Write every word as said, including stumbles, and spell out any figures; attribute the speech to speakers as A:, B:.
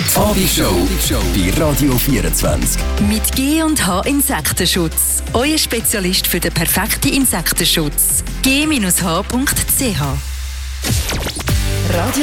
A: Abishow bei Radio vierundzwanzig.
B: Mit G und H Insektenschutz. Euer Spezialist für den perfekten Insektenschutz. G H Punkt C H. Radio